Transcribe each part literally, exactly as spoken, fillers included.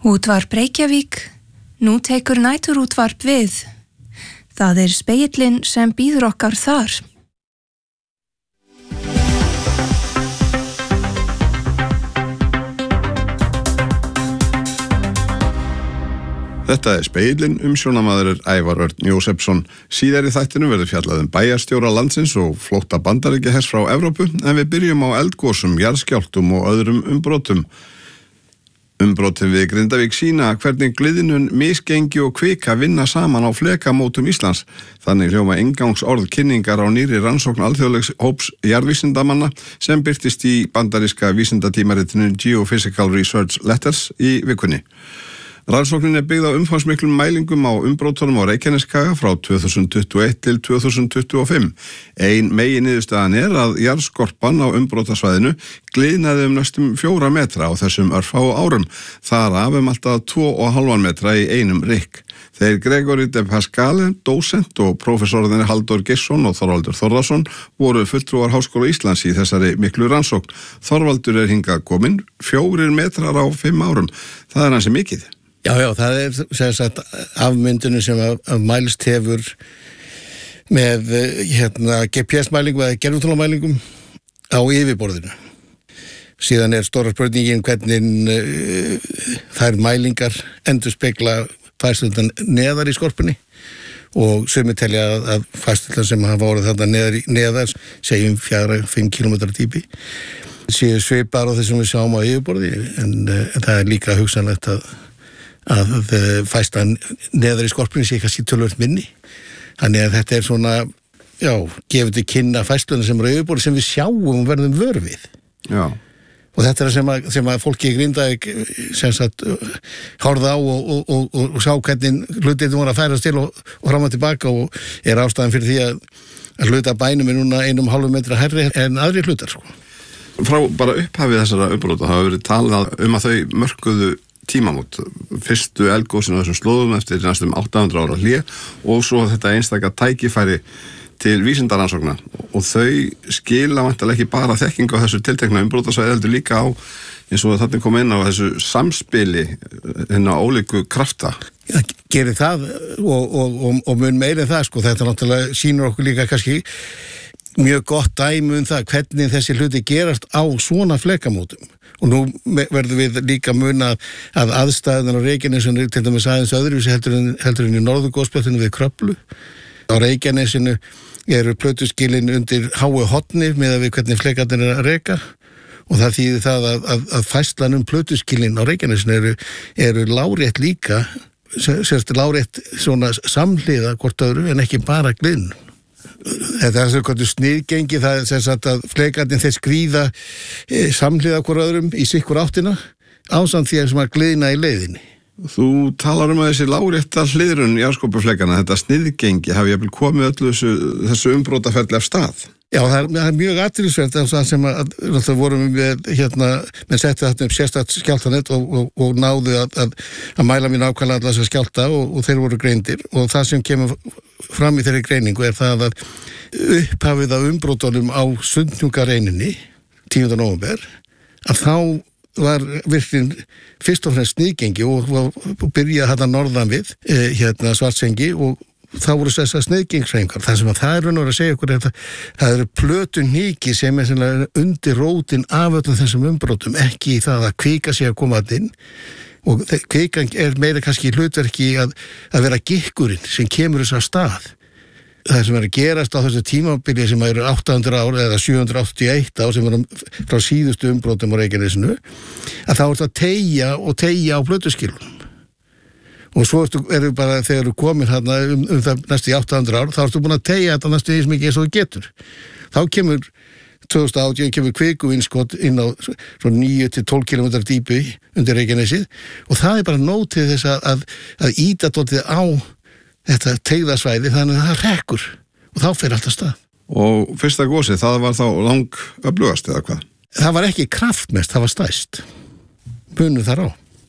Útvarp Reykjavík, nú tekur næturútvarp við. Það er spegillinn sem býður okkar þar. Þetta er spegillinn, umsjónamaður er Ævar Örn Jósepsson. Síðar í þættinu verður fjallað um bæjarstjóra landsins og flótta bandaríkjahers frá Evrópu, en við byrjum á eldgosum, jarðskjálftum og öðrum umbrotum. Umbrotin við Grindavík sýna hvernig gliðnun, misgengi og kvika vinna saman á flekamótum Íslands. Þannig hljóma inngangsorð kynningar á nýrri rannsókn alþjóðlegs hóps jarðvísindamanna sem birtist í bandaríska vísindatímaritinu Geophysical Research Letters í vikunni. Rannsóknin er byggð á umfangsmiklum mælingum á umbrotunum á Reykjaneskaga frá tvö þúsund tuttugu og eitt til tvö þúsund tuttugu og fimm. Ein meginniðurstaðan er að jarðskorpan á umbrotasvæðinu gliðnaði um næstum fjóra metra á þessum örfáu árum, þar af um alltaf tvo og hálfan metra í einum rykk. Þeir Gregory de Pascale, dósent og prófessorðinir Halldór Geirsson og Þorvaldur Þórðarson voru fulltrúar Háskóla Íslands í þessari miklu rannsókn. Þorvaldur er hingað kominn, fjórir metrar á fimm árum. Það er hansi mikið. Já, já, það er sem sagt afmyndunum sem að, að mælst hefur með hérna, G P S-mælingum eða gervitunglamælingum á yfirborðinu. Síðan er stóra spurningin hvernig uh, þær mælingar endurspegla færslutan neðar í skorpunni og sumir telja að, að færslutan sem hafa orðið þarna neðar, neðar segjum fjóra til fimm kílómetra dýpi séu svipar á þessum við sjáum á yfirborði en, uh, en það er líka hugsanlegt að að fæslan neðar í skorpunni sé kannski tölvöld minni. Þannig að þetta er svona, já, gefur til kynna fæsluna sem er auðvitað sem við sjáum og verðum vör við. Já. Og þetta er sem að, sem að fólki í Grindavík sem sagt horfða á og, og, og, og, og sá hvernig hlutir voru að færast til og, og fram og tilbaka og er ástæðan fyrir því að, að hluta bænum er núna einum hálfum metra hærri en aðri hlutar, sko. Frá bara upphafið þessara umbrota hafa verið talað um að þau mörkuðu tímamót, fyrstu eldgosinu á þessum slóðum eftir næstum átta hundruð ára hlé og svo þetta einstaka tækifæri til vísindaransókna og þau skila væntanlega ekki bara þekkingu á þessu tiltekna umbrotasvæði heldur líka á eins og þarna kom inn á þessu samspili hérna ólíku krafta. Ja, gerir það og, og, og, og mun meira en það sko, þetta náttúrulega sýnur okkur líka kannski mjög gott dæmi um það hvernig þessi hluti gerast á svona flekamótum. Og nú verðum við líka muna að aðstæðunar á Reykjanesinu til dæmis aðeins öðruvísi heldur en, heldur en í norðurgosbeltinu við Kröflu. Á Reykjanesinu eru plötuskilin undir háu hotni með að við hvernig flekarnir er að reka og það þýðir það að, að, að fæslan um plötuskilin á Reykjanesinu eru, eru lárétt líka, sérst lárétt svona samhliða hvort öðru en ekki bara gliðnun. Þetta er svona sniðgengi, það er sem sagt að flekarnir þeir skríða e, samhliða hver öðrum í sikkur áttina ásamt því sem að gliðna í leiðinni. Þú talar um að þessi lárétta hliðrun jarðskorpuflekanna, þetta sniðgengi hafi jafnvel komið öllu þessu, þessu umbrotaferli af stað. Já, það er, það er mjög athyglisvert af það sem að, að vorum við hérna, menn setti þetta upp sérstakt skjálftanett og, og, og náðu að, að, að mæla mér nákvæmlega allar þess að skjálta og, og þeir voru greindir og það sem kemur fram í þeirri greiningu er það að upphafið af umbrotunum á Sundhnúkareininni tíunda nóvember að þá var virkinn fyrst og fremst sniðgengi og, og, og byrjaði hérna norðan við eh, hérna Svartsengi og þá voru þessar sniðgengshreyfingar. Það sem að það er raun og að segja okkur er að það eru plötuhniki sem er undir rótin af öllum þessum umbrotum, ekki í það að kvika sé að koma að inn og kvikan er meira kannski hlutverki að, að vera gikkurinn sem kemur þess að stað. Það sem er að gerast á þessu tímabili sem eru átta hundruð ár eða sjö hundruð áttatíu og eitt ár sem eru frá síðustu umbrotum á Reykjanesinu að þá er það tegja og tegja á plötuskilunum. Og svo eru bara, þegar þú komin hérna um, um það næstu í átta hundruð ár, þá ertu búin að tegja þetta næstu eins mikið eins og þú getur. Þá kemur tvö þúsund og átján kemur kvikuinnskot inn á svo níu til tólf kílómetra dýpi undir Reykjanesið og það er bara nóg til þess að, að, að íta dótið á þetta teygðasvæði þannig að það rekkur og þá fer alltaf stað. Og fyrsta gosið, það var þá lang öflugast eða hvað? Það var ekki kraftmest, það var stærst. Munur þar á.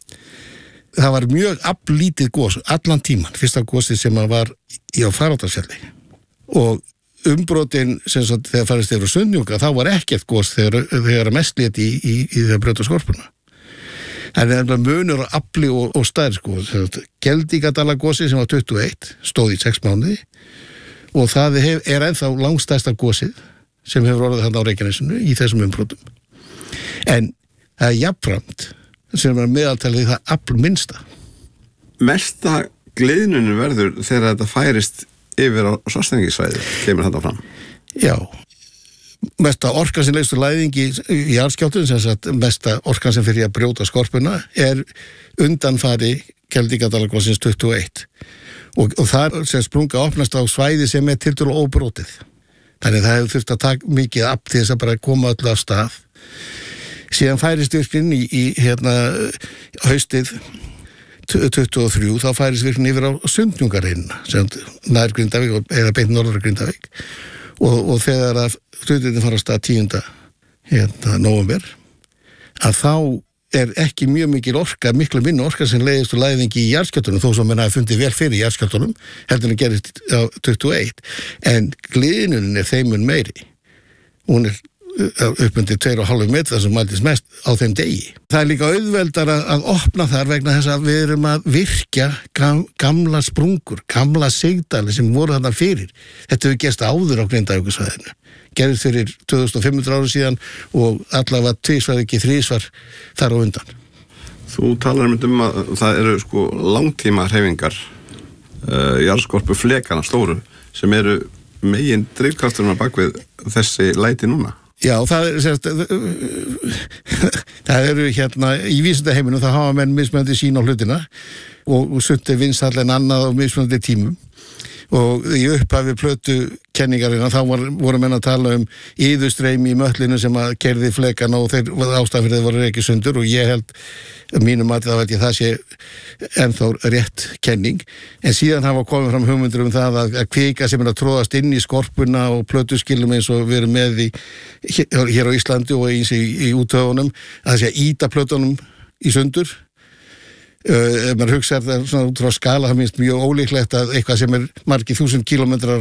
Það var mjög aflítið gos allan tíman, fyrsta gosið sem var í á Fagradalsfjalli og umbrotin sem sagt þegar farist yfir á Sundhnúka þá var ekkert gos þegar, þegar mest lét í, í, í þegar brjóta skorpuna. Það er munur á afli og, og stærð sko. Geldingadarlagosi sem var tuttugu og eitt stóð í sex mánuði og það hef, er ennþá langstærsta gosið sem hefur orðið þarna á Reykjanesinu í þessum umbrotum. En það er jafnframt sem er meðaltalið það afl minnsta. Mesta gliðnunu verður þegar þetta færist yfir á Svartsengisvæði, kemur þetta fram? Já, mesta orkan sem leystur læðingi í jarðskjálftum, sem sagt mesta orkan sem fyrir að brjóta skorpuna, er undanfari Geldingadalagosins tuttugu og eitt. Og, og það sem sprunga opnast á svæði sem er tiltölulega óbrotið. Þannig það hefur þurft að taka mikið af til þess að bara koma öllu af stað. Síðan færist virknin í, í hérna, haustið tuttugu og þrjú, þá færist virknin yfir á Sundhnúkareinina, sem nær Grindavík eða beint norður Grindavík. Og, og þegar að hlutirnir fara á stað tíunda hérna, nóvember, að þá er ekki mjög mikil orka, miklu minni orka sem leiðist og læðingi í jarðskjálftunum, þó sem mann hafi fundið vel fyrir jarðskjálftunum, heldur en gerist á tuttugu og eitt. En gliðnunin er þeimun meiri. Hún er upp undir tveir og hálfur metra sem mældist mest á þeim degi. Það er líka auðveldar að, að opna þar vegna þess að við erum að virkja gam, gamla sprungur, gamla sigdali sem voru þarna fyrir. Þetta hefur gerst áður á Grindavíkursvæðinu. Gerðist fyrir tvö þúsund og fimm hundruð ára síðan og allavega tvisvar ekki þrisvar þar á undan. Þú talar um að það eru sko langtíma hreyfingar uh, jarðskorpu flekana stóru sem eru megin drifkrafturinn bak við þessi læti núna. Já, það er sérst, það eru hérna í vísindaheiminum það hafa menn mismunandi sín á hlutina og, og sumt er vinsæll en annað á mismunandi tímum. Og í upphafi plötu kenningarina þá var, voru menn að tala um iðustreymi í möllinu sem að kerði flekana og þeir ástæðan fyrir þeir voru ekki sundur og ég held mínum að það veit ég það sé ennþá rétt kenning. En síðan hafa komið fram hugmyndur um það að, að kvika sem er að tróðast inn í skorpuna og plötuskilum eins og við erum með í, hér á Íslandi og eins í, í útöfunum að það sé að íta plötunum í sundur. Uh, ef maður hugsa það svona út frá skala það minnst mjög ólíklegt að eitthvað sem er margir þúsund kílómetrar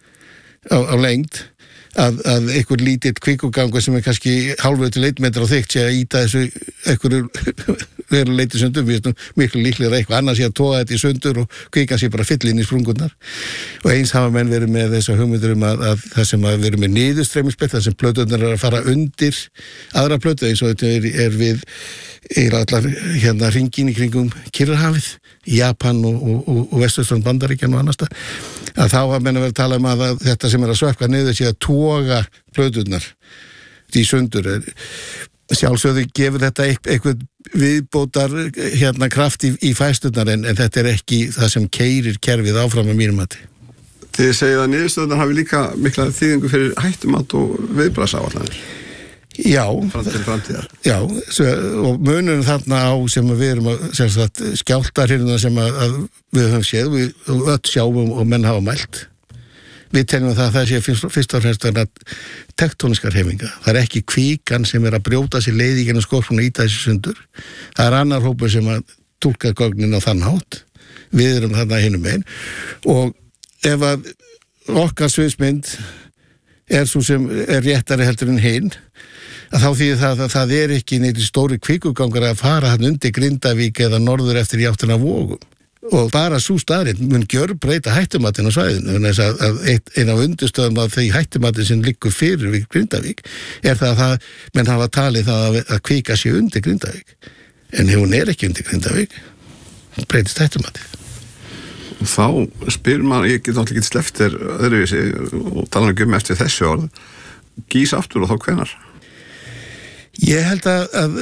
á, á lengd að, að einhver lítill kvikugangur sem er kannski hálfu til einn metra á þykkt sé að íta þessu einhverju veru leiti sundur, við veistum miklu líklega eitthvað annars sé að toga þetta í sundur og kvikan sé bara fyll inn í sprungurnar og eins hafa menn verið með þessa hugmyndur um að, að það sem að verið með niðurstreymisbrett það sem plöturnar er að fara undir aðra plötu eins og þetta er, er við er allar hérna hringin í kringum Kyrrahafið, Japan og, og, og, og Vesturströnd Bandaríkjan og annars það, að þá hafa menn að vera að tala um að, að þetta sem er að svökka niður sé að toga plöturnar í sundur. Sjálfsögðu gefur þetta eitthvað viðbótar hérna kraft í, í fæsturnar en, en þetta er ekki það sem keyrir kerfið áfram með mínum mati. Þið segið að niðurstöðunar hafi líka mikla þýðingu fyrir hættumat og viðbragðsáætlanir. Já, já, og munurinn þarna á sem við erum að sagt, skjálftarhirna sem að, að við höfum séð, við öll sjáum og menn hafa mælt. Við teljum að það, það sé fyrst, fyrst og fremst tektóniskar hreyfingar. Það er ekki kvikan sem er að brjóta sér leið í gennum skorpuna og íta þessi sundur. Það er annar hópur sem að túlka gögnin á þann hátt. Við erum þarna hinum megin. Og ef að okkar sviðsmynd er svo sem er réttari heldur en hinn, að þá því það að það er ekki neitt stóri kvikugangur að fara hann undir Grindavík eða norður eftir í áttina Vogum. Og bara svo staðrinn mun gjörbreyta hættumatinn á svæðinu. Þannig að, að eitt, ein af undirstöðum af því hættumatinn sem liggur fyrir við Grindavík er það að það, menn hafa talið það að, að kvika sér undir Grindavík. En ef hún er ekki undir Grindavík, breytist hættumatinn. Þá spyr maður, ég get náttúrulega ekki sleppt þér öðruvísi og tala um eftir þessu orð, gís aftur og þá hvenar? Ég held að, að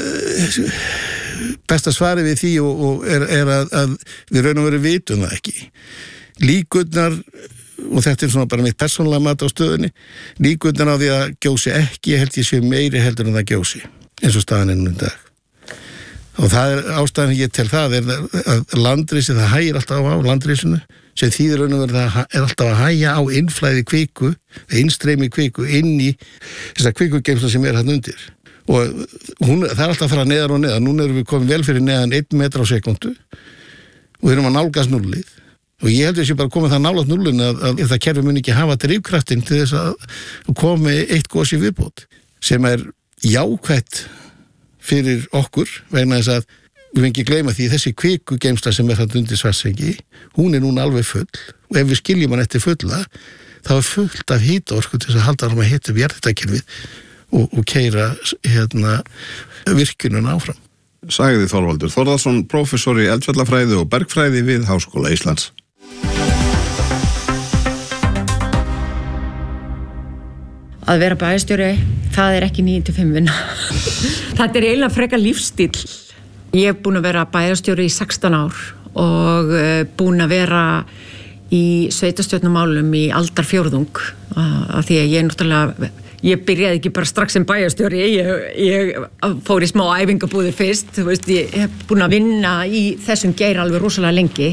besta svari við því og, og er, er að, að við raun og veru vitum það ekki. Líkurnar, og þetta er svona bara mitt persónulega mat á stöðunni, líkurnar á því að gjósi ekki, ég held ég sé meiri heldur en það gjósi, eins og staðan ennum dag. Og það er ástæðan ég til það er að landrisi, það hægir alltaf á landrisinu, sem þýðir raun og veru það er alltaf að hægja á innflæði kviku, innstreymi kviku inn í þessar kvikugeymsla sem er hann undir. Og hún, það er alltaf að fara neðar og neðar. Núna erum við komið vel fyrir neðan einn metra á sekundu og við erum að nálgast nullið. Og ég held að þessi bara komið það nálægt nullinu að, að það kerfi mun ekki hafa drifkraftinn til þess að komi eitt gos í viðbót sem er jákvætt fyrir okkur vegna þess að við fengum ekki gleyma því þessi kviku geymsla sem er þarna undir Svartsengi, hún er núna alveg full og ef við skiljum hann eftir fulla þá er fullt af hitaorku til þess að halda hann að hita upp jarðhitakerfið og, og keyra hérna, virkjunum áfram. Sagði Þorvaldur Þórðarson, prófessor í eldfjallafræði og bergfræði við Háskóla Íslands. Að vera bæjarstjóri, það er ekki níu til fimm vinna. Þetta er eiginlega frekar lífstíl. Ég hef búin að vera bæjarstjóri í sextán ár og búin að vera í sveitarstjórnarmálum í aldarfjórðung af því að ég náttúrulega, ég byrjaði ekki bara strax sem bæjarstjóri, ég, ég fór í smá æfingabúðir fyrst, þú veist, ég hef búin að vinna í þessum geir alveg rosalega lengi.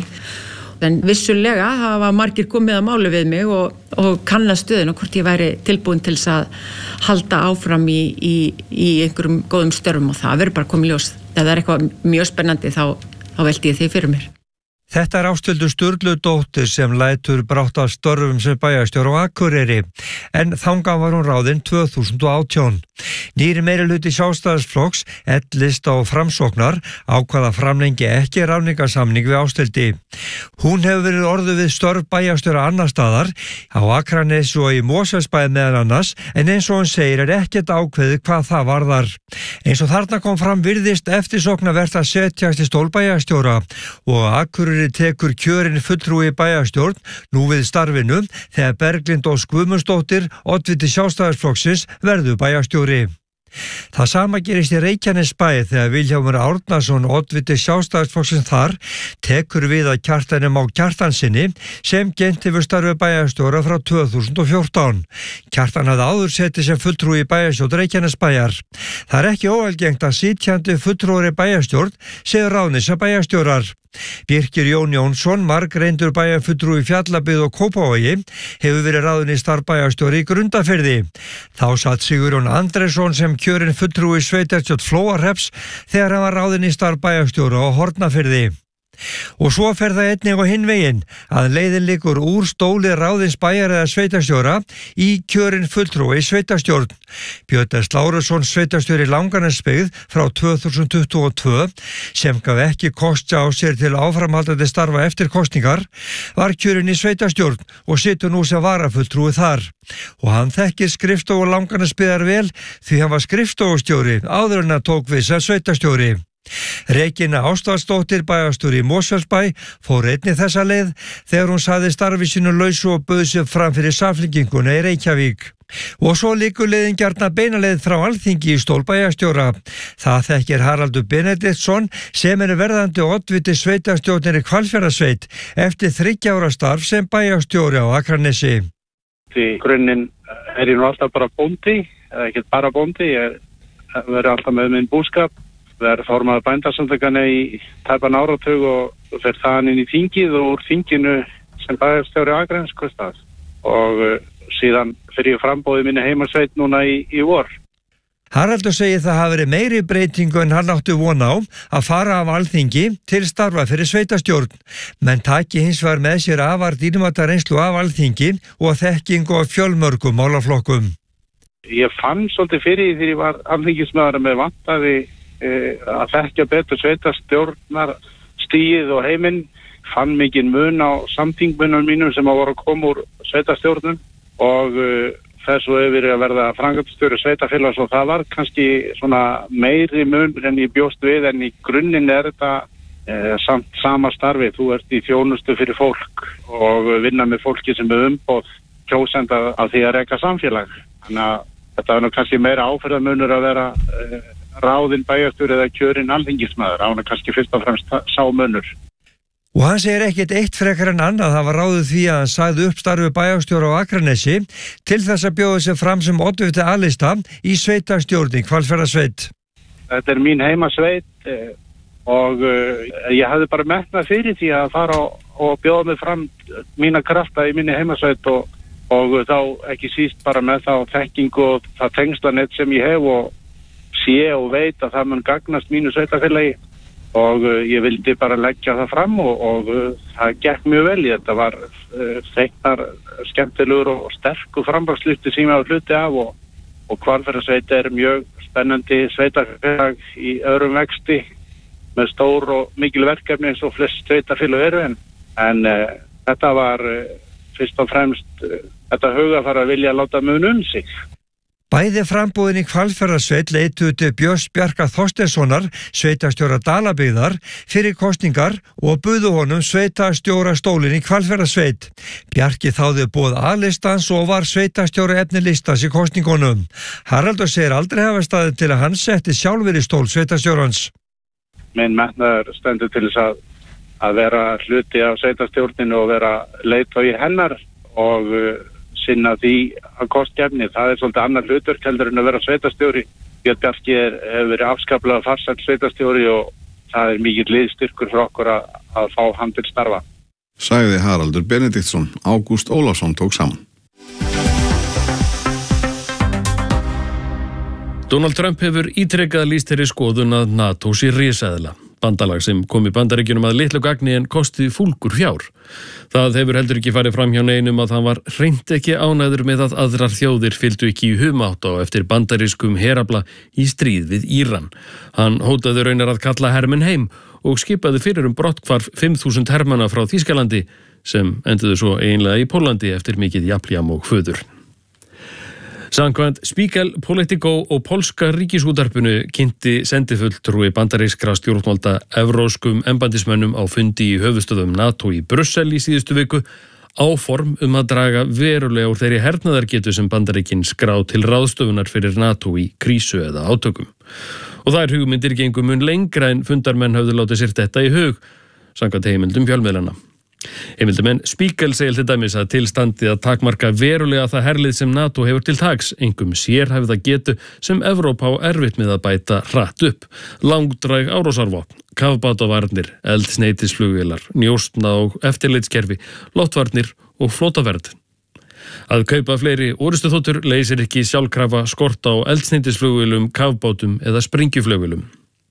En vissulega hafa margir komið að máli við mig og, og kanna stöðun og hvort ég væri tilbúin til þess að halda áfram í, í, í einhverjum góðum störfum og það verður bara komið ljós. Ef það er eitthvað mjög spennandi þá, þá velti ég því fyrir mér. Þetta er Ásthildur Sturludóttir sem lætur brátt af störfum sem bæjarstjóri á Akureyri, en þangað var hún ráðin tvö þúsund og átján. Nýri meirihluti Sjálfstæðisflokks, L-lista og Framsóknar ákvað að framlengja ekki ráðningarsamning við Ásthildi. Hún hefur verið orðuð við störf bæjarstjóra annar staðar, á Akranesi og í Mosfellsbæ meðal annars, en eins og hún segir er ekkert ákveðið hvað það varðar. Eins og þarna kom fram virðist eftirsóknarvert að setjast í stól bæjarstjóra og Akureyri tekur kjörin fulltrúi bæjarstjórn nú við starfinu þegar Berglind Ósk Guðmundsdóttir, oddviti Sjálfstæðisflokksins, verður bæjarstjóri. Það sama gerist í Reykjanesbæ þegar Vilhjálmur Árnason, oddviti Sjálfstæðisflokksins þar, tekur við að Kjartani Má Kjartanssyni sem gegnt hefur starfið bæjarstjóra frá tvö þúsund og fjórtán. Kjartan hafði áður setið sem fulltrúi bæjarstjórn Reykjanesbæjar. Það er ekki óalgengt að sitjandi fulltrúi bæjarstjórn séu ráðnir sem bæjarstjórar. Birkir Jón Jónsson, margreyndur bæjarfulltrúi í Fjallabyggð og Kópavogi, hefur verið ráðinn í starf bæjarstjóri í Grundarfirði. Þá satt Sigurjón Andrésson sem kjörinn fulltrúi sveitarstjórn Flóahrepps þegar hann var ráðinn í starf bæjarstjóra á Hornafirði. Og svo fer það einnig á hinn veginn að leiðin liggur úr stóli ráðins bæjar eða sveitarstjóra í kjörinn fulltrúi í sveitarstjórn. Björn S. Lárusson, sveitarstjóri Langanesbyggð frá tvö þúsund tuttugu og tvö, sem gaf ekki kost á sér til áframhaldandi starfa eftir kosningar, var kjörinn í sveitarstjórn og situr nú sem varafulltrúi þar. Og hann þekkir skrifstofu Langanesbyggðar vel því hann var skrifstofustjóri áður en að tók við sem sveitarstjóri. Regína Ástvaldsdóttir, bæjarstjóri í Mosfellsbæ, fór einnig þessa leið þegar hún saði starfi sínu lausu og bauð sig fram fyrir Samfylkinguna í Reykjavík. Og svo liggur leiðin gjarnan beinaleið frá Alþingi í stól bæjarstjóra. Það þekkir Haraldur Benediktsson sem er verðandi oddviti sveitarstjórnar í Hvalfjarðarsveit eftir þriggja ára starf sem bæjarstjóri á Akranesi. Í grunninn er ég nú alltaf bara bóndi, eða ekki bara bóndi, ég verður alltaf með minn búskap. Það er formaður bændasamtökanna í tæpan áratug og fer þaðan inn í þingið og úr þinginu sem bæjarstjóri Akraness kostað. Og uh, síðan fyrir ég frambóði minni heimasveit núna í, í vor. Haraldur segir það hafi verið meiri breytingu en hann átti von á að fara af Alþingi til starfa fyrir sveitarstjórn, menn taki hins vegar með sér afar dýrmæta reynslu af Alþingi og þekkingu á fjölmörgum málaflokkum. Ég fann svolítið fyrir því ég var alþingismaður með vantaði að þekkja betur sveitarstjórnar stíið og heiminn, fann mikinn mun á samþingmunum mínum sem að voru að koma úr sveitarstjórnum og uh, þess og hefur verið að verða framkvæmdastjóri sveitarfélags og það var kannski svona meiri mun en ég bjóst við en í grunninn er þetta uh, samt sama starfi, þú ert í þjónustu fyrir fólk og vinna með fólki sem er umboð kjósenda af því að reka samfélag. Þannig að þetta er nú kannski meira áferðarmunur að vera uh, ráðinn bæjarstjóri eða kjörinn alþingismaður, án er kannski fyrst og fremst sá munur. Og hann segir ekkert eitt frekar en annað, það var ráðið því að hann sagði upp starfi bæjarstjóra á Akranesi til þess að bjóða sig fram sem oddviti A-lista í sveitarstjórn í Hvalfjarðarsveit. Þetta er mín heimasveit og ég hafði bara metnað fyrir því að fara og bjóða mig fram mína krafta í minni heimasveit og, og þá ekki síst bara með þá þekkingu og það tengslanett sem ég hef og sé og veit að það mun gagnast mínu sveitarfélagi og uh, ég vildi bara leggja það fram og, og uh, það gekk mjög vel. Þetta var uh, þeiknar skemmtilegur og sterkur frambaksluti sem ég á hluti af og, og Hvalfjarðarsveit er mjög spennandi sveitarfélag í öðrum vexti með stór og mikil verkefni eins og flest sveitarfélög eru en, en uh, þetta var uh, fyrst og fremst uh, þetta hugafar að vilja láta muna um sig. Bæði framboðin í Hvalfjarðarsveit leituðu til Björns Bjarka Þorsteinssonar, sveitarstjóra Dalabyggðar, fyrir kosningar og buðu honum sveitarstjóra stólinn í Hvalfjarðarsveit. Bjarki þáði boð A-listans og var sveitarstjóra efni listans í kosningunum. Haraldur segir aldrei hafa staðið til að hann setti sjálfur í stól sveitarstjórans. Minn metnaður stendur til þess að, að vera hluti af sveitarstjórninu og vera leiðtogi hennar og uh, sinna því að kostgefni. Það er svolítið annar hlutverk heldur en að vera sveitarstjóri. Björn Bjarki er, hefur verið afskaplega farsæll sveitarstjóri og það er mikill liðstyrkur fyrir okkur að, að fá hann til starfa. Sagði Haraldur Benediktsson. Ágúst Ólafsson tók saman. Donald Trump hefur ítrekað lýst þeirri skoðun að NATO sé risaeðla. Bandalag sem kom í Bandaríkjunum að litlu gagni en kosti fúlgur fjár. Það hefur heldur ekki farið fram hjá neinum að hann var hreint ekki ánægður með að aðrar þjóðir fylgdu ekki í humátt á eftir bandarískum herafla í stríð við Íran. Hann hótaði raunar að kalla hermenn heim og skipaði fyrir um brotthvarf fimm þúsund hermanna frá Þýskalandi sem enduðu svo eiginlega í Pólandi eftir mikið japljam og föður. Samkvæmt Spiegel, Politico og Polska ríkisútvarpinu kynnti sendifulltrúi bandarískra stjórnvalda evróskum embættismönnum á fundi í höfuðstöðum NATO í Brussel í síðustu viku áform um að draga verulega úr þeirri hernaðargetu sem Bandaríkin skrá til ráðstöfunar fyrir NATO í krísu eða átökum. Og þær hugmyndir gengu mun lengra en fundarmenn höfðu látið sér detta í hug, samkvæmt heimildum fjölmiðlana. Heimildumenn Spiegel segir til dæmis að tilstandi að takmarka verulega það herlið sem NATO hefur til taks, einkum sérhæfða getu sem Evrópa á erfitt með að bæta hratt upp, langdræg árásarvopn, kafbátavarnir, eldsneytisflugvélar, njósna og eftirlitskerfi, loftvarnir og flótaverð. Að kaupa fleiri orrustuþotur leysir ekki sjálfkrafa skort á eldsneytisflugvélum, kafbátum eða sprengjuflugvélum.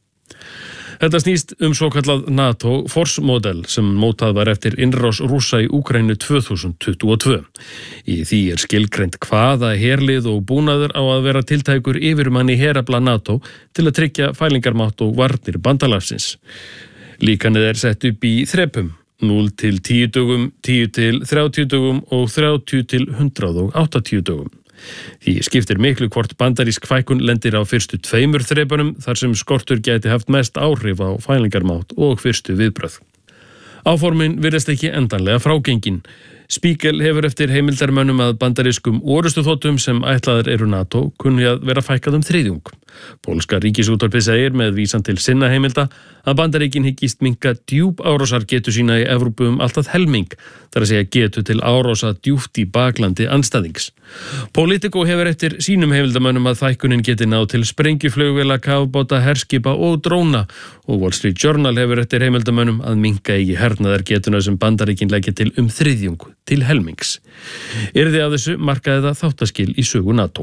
Þetta snýst um svokallað NATO Force Model sem mótað var eftir innrás Rússa í Úkraínu tvö þúsund tuttugu og tvö. Í því er skilgreint hvaða herlið og búnaður á að vera tiltækur yfirmanni herafla NATO til að tryggja fælingarmátt og varnir bandalagsins. Líkanið er sett upp í þrepum, núll til tíu dögum, tíu til þrjátíu dögum og þrjátíu til hundrað og áttatíu dögum. Því skiptir miklu hvort bandarísk fækkun lendir á fyrstu tveimur þrepunum þar sem skortur gæti haft mest áhrif á fælingarmátt og fyrstu viðbrögð. Áformin virðast ekki endanlega frágengin. Spiegel hefur eftir heimildarmönnum að bandarískum orrustuþotum sem ætlaðir eru NATO kunni að vera fækkað um þriðjung. Pólska ríkisútvarpið segir með vísan til sinna heimilda að Bandaríkin hyggist minnka djúp árásargetu sína í Evrópu um allt að helming, þar að segja getu til árása djúpt í baklandi andstæðings. Politico hefur eftir sínum heimildarmönnum að fækkunin geti náð til sprengjuflugvéla, kafbáta, herskipa og dróna og Wall Street Journal hefur eftir heimildarmönnum að minnka ekki hernaðargetuna sem Bandaríkin leggja til um þriðjung til helmings. Yrði af þessu markaði það þáttaskil í sögu NATO.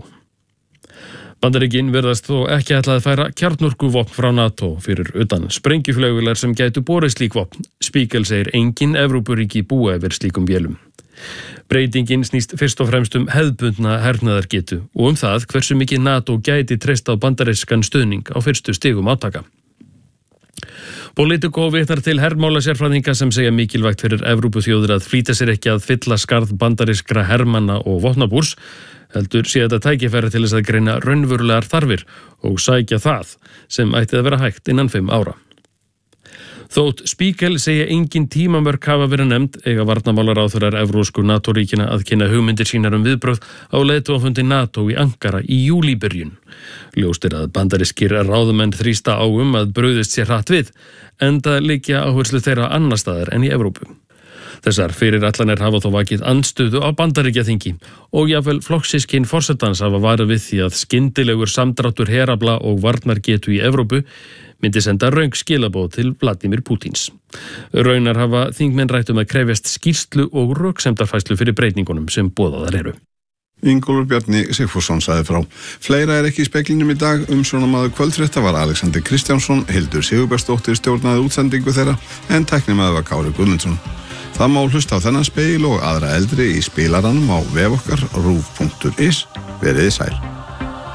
Bandaríkin virðast þó ekki ætla að færa kjarnorkuvopn frá NATO fyrir utan sprengjuflugvélar sem gætu borið slík vopn. Spiegel segir engin Evrópuríki búa yfir slíkum vélum. Breytingin snýst fyrst og fremst um hefðbundna hernaðargetu og um það hversu mikið NATO gæti treyst á bandarískan stuðning á fyrstu stigum átaka. Politico vitnar til hermálasérfræðinga sem segja mikilvægt fyrir Evrópuþjóðir að flýta sér ekki að fylla skarð bandarískra hermanna og vopnabúrs, heldur sé þetta tækifæri til þess að greina raunverulegar þarfir og sækja það sem ætti að vera hægt innan fimm ára. Þótt Spiegel segja engin tímamörk hafa verið nefnd eiga varnarmálaráðherrar evrósku NATO-ríkina að kynna hugmyndir sínar um viðbrögð á leiðtogafundi NATO í Ankara í júlíbyrjun. Ljóst er að bandarískir ráðamenn þrýsta á um að brugðist sér hratt við, enda liggja áherslu þeirra annar staðar en í Evrópu. Þessar fyrirætlanir hafa þó vakið andstöðu á Bandaríkjaþingi og jafnvel flokkssystkin forsetans hafa varað við því að skyndilegur samdráttur herafla og varnargetu í Evrópu myndi senda röng skilaboð til Vladimir Pútins. Raunar hafa þingmenn rætt um að krefjast skýrslu og röksemdarfærslu fyrir breytingunum sem boðaðar eru. Ingólfur Bjarni Sigfússon sagði frá. Fleira er ekki í speglinum í dag. Umsjónarmaður kvöldfrétta var Alexander Kristjánsson, Hildur Sigurbergsdóttir stjórnaði útsendingu þeirra en tæknimaður var Kári Guðmundsson. Það má hlusta á þennan spegil og aðra eldri í spilaranum á vef okkar rúv punktur is. Veriði sæl.